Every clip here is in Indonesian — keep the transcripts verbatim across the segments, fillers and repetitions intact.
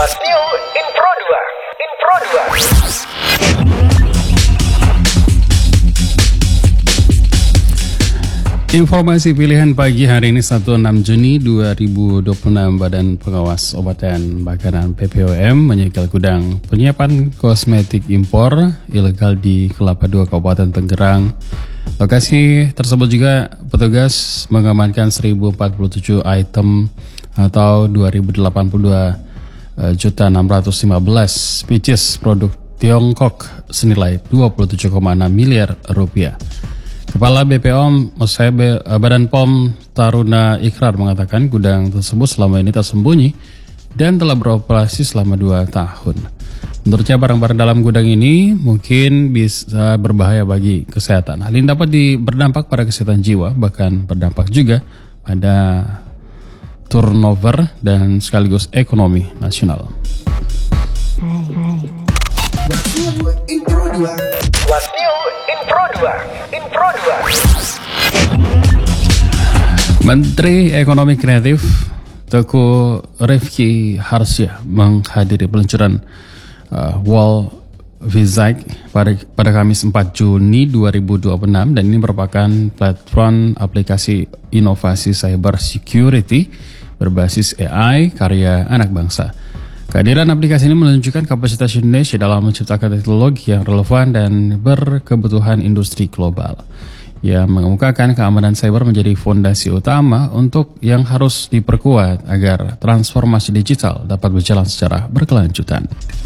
What's new in Pro dua? In Pro dua. Informasi pilihan pagi hari ini Sabtu enam Juni dua ribu dua puluh enam. Badan Pengawas Obat dan Makanan B P O M menyegel gudang penyiapan kosmetik impor ilegal di Kelapa dua Kabupaten Tangerang. Lokasi tersebut juga petugas mengamankan seribu empat puluh tujuh item atau dua ribu delapan puluh dua juta enam ratus lima belas pieces produk Tiongkok senilai dua puluh tujuh koma enam miliar rupiah. Kepala B P O M, maksudnya Badan P O M Taruna Ikrar mengatakan gudang tersebut selama ini tersembunyi dan telah beroperasi selama dua tahun. Menurutnya barang-barang dalam gudang ini mungkin bisa berbahaya bagi kesehatan. Hal ini dapat di, berdampak pada kesehatan jiwa, bahkan berdampak juga pada turnover dan sekaligus ekonomi nasional. What's new in Pro dua? In Pro dua. Menteri Ekonomi Kreatif Teguh Rifki Harsya menghadiri peluncuran uh, Wall Visage pada, pada Kamis empat Juni dua ribu dua puluh enam, dan ini merupakan platform aplikasi inovasi cyber security berbasis A I karya anak bangsa. Kehadiran aplikasi ini menunjukkan kapasitas Indonesia dalam menciptakan teknologi yang relevan dan berkebutuhan industri global. Ia mengemukakan keamanan cyber menjadi fondasi utama untuk yang harus diperkuat agar transformasi digital dapat berjalan secara berkelanjutan.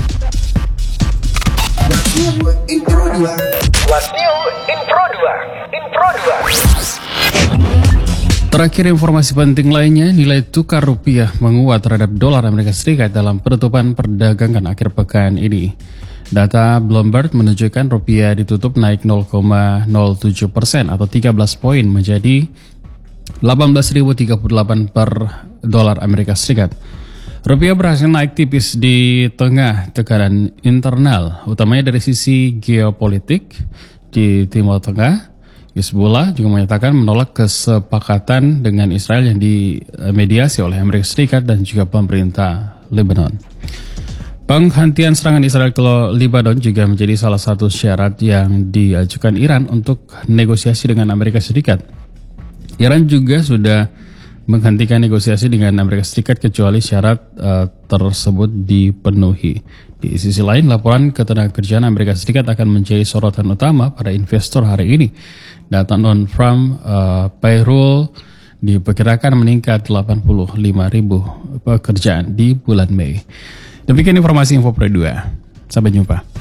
What's new in Pro dua? In Pro dua. Terakhir, informasi penting lainnya, nilai tukar rupiah menguat terhadap dolar Amerika Serikat dalam penutupan perdagangan akhir pekan ini. Data Bloomberg menunjukkan rupiah ditutup naik nol koma nol tujuh persen atau tiga belas poin menjadi delapan belas ribu tiga puluh delapan per dolar Amerika Serikat. Rupiah berhasil naik tipis di tengah tekanan internal, utamanya dari sisi geopolitik di Timur Tengah. Hizbullah juga menyatakan menolak kesepakatan dengan Israel yang dimediasi oleh Amerika Serikat dan juga pemerintah Lebanon. Penghentian serangan Israel ke Lebanon juga menjadi salah satu syarat yang diajukan Iran untuk negosiasi dengan Amerika Serikat. Iran juga sudah menghentikan negosiasi dengan Amerika Serikat kecuali syarat uh, tersebut dipenuhi. Di sisi lain, laporan ketenagakerjaan Amerika Serikat akan menjadi sorotan utama pada investor hari ini. Data non-farm uh, payroll diperkirakan meningkat delapan puluh lima ribu pekerjaan di bulan Mei. Demikian informasi Info Pro dua. Sampai jumpa.